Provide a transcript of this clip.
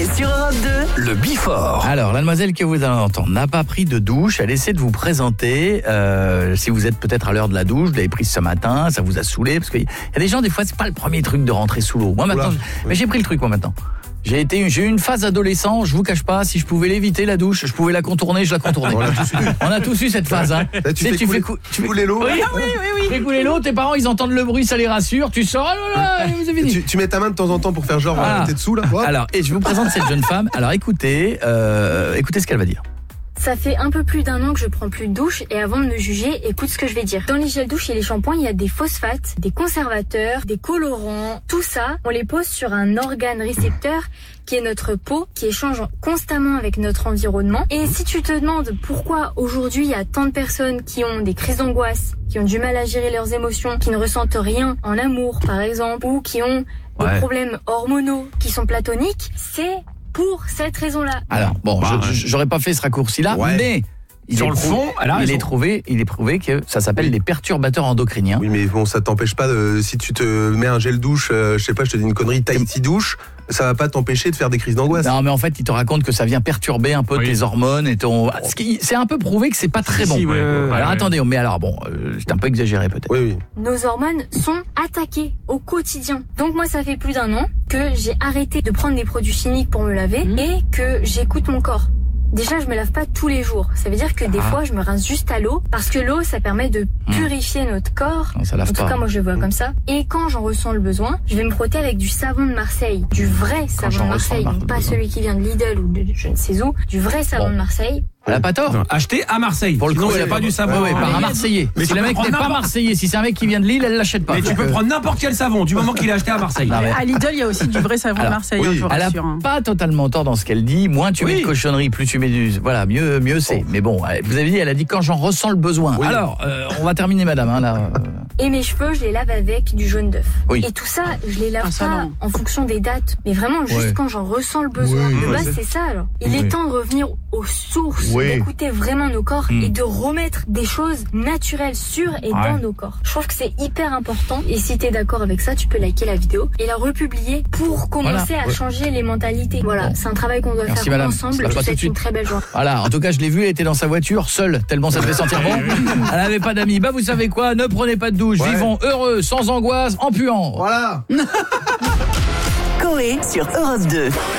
sur Europe 2, le Before. Alors, la demoiselle que vous allez entendre n'a pas pris de douche. Elle essaie de vous présenter. Si vous êtes peut-être à l'heure de la douche, vous l'avez prise ce matin, ça vous a saoulé. Parce qu'il y a des gens, des fois, c'est pas le premier truc de rentrer sous l'eau. Moi, maintenant, mais j'ai pris le truc, moi, maintenant. J'ai eu une phase adolescent, je vous cache pas, si je pouvais l'éviter la douche, je pouvais la contourner, je la contournais. On a tous eu cette phase, hein. Là, tu fais couler l'eau. Oui. Tu fais couler l'eau, tes parents, ils entendent le bruit, ça les rassure, tu sors, vous avez dit. Tu mets ta main de temps en temps pour faire genre, t'es dessous là. Alors, et je vous présente cette jeune femme. Alors écoutez ce qu'elle va dire. Ça fait un peu plus d'1 an que je prends plus de douche et avant de me juger, écoute ce que je vais dire. Dans les gels douche et les shampoings, il y a des phosphates, des conservateurs, des colorants. Tout ça, on les pose sur un organe récepteur qui est notre peau, qui échange constamment avec notre environnement. Et si tu te demandes pourquoi aujourd'hui il y a tant de personnes qui ont des crises d'angoisse, qui ont du mal à gérer leurs émotions, qui ne ressentent rien en amour par exemple, ou qui ont des problèmes hormonaux, qui sont platoniques, c'est pour cette raison-là. Alors, bon, j'aurais pas fait ce raccourci-là, mais sur le fond, il est prouvé que ça s'appelle des perturbateurs endocriniens. Oui, mais bon, ça t'empêche pas si tu te mets un gel douche, je sais pas, je te dis une connerie, Tahiti douche, ça va pas t'empêcher de faire des crises d'angoisse. Non, mais en fait, il te raconte que ça vient perturber un peu tes hormones et ton. C'est un peu prouvé que c'est pas très bon. Alors attendez, mais alors bon, c'est un peu exagéré peut-être. Oui. Nos hormones sont attaquées au quotidien. Donc moi, ça fait plus d'1 an que j'ai arrêté de prendre des produits chimiques pour me laver et que j'écoute mon corps. Déjà, je me lave pas tous les jours. Ça veut dire que des fois, je me rince juste à l'eau parce que l'eau, ça permet de purifier notre corps. Non, ça lave en tout cas, moi, je le vois comme ça. Et quand j'en ressens le besoin, je vais me frotter avec du savon de Marseille. Du vrai savon de Marseille, donc pas celui qui vient de Lidl ou de je ne sais où. Du vrai savon de Marseille. Elle a pas tort. Acheté à Marseille. Pour le coup, il n'y a pas du savon. Par un Marseillais. Mais si le mec n'est pas Marseillais, si c'est un mec qui vient de Lille, elle l'achète pas. Mais tu peux prendre n'importe quel savon du moment qu'il est acheté à Marseille. À Lidl, il y a aussi du vrai savon de Marseille. Je vous elle a rassure. pas totalement tort dans ce qu'elle dit. Moins tu mets de cochonneries, plus tu mets du. Voilà, mieux c'est. Mais bon, vous avez dit, elle a dit quand j'en ressens le besoin. Oui. Alors, on va terminer, madame. Là. Et mes cheveux, je les lave avec du jaune d'œuf. Oui. Et tout ça, je les lave pas en fonction des dates, mais vraiment juste quand j'en ressens le besoin. De base, c'est ça alors. Il est temps de revenir aux sources, d'écouter vraiment nos corps et de remettre des choses naturelles, sûres et dans nos corps. Je trouve que c'est hyper important et si t'es d'accord avec ça, tu peux liker la vidéo et la republier pour commencer à changer les mentalités. Voilà, c'est un travail qu'on doit faire madame. ensemble. Je vous souhaite une très belle journée. Voilà, en tout cas, je l'ai vue, elle était dans sa voiture, seule, tellement ça devait sentir bon. Elle avait pas d'amis. Bah, vous savez quoi, ne prenez pas de douche, vivons heureux, sans angoisse, en puant. Voilà. Coé sur Europe 2.